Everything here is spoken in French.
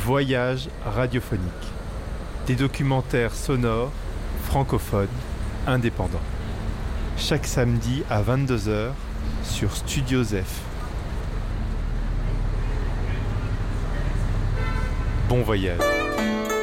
Voyage radiophonique. Des documentaires sonores, francophones, indépendants. Chaque samedi à 22h sur Studio Zef. Bon voyage.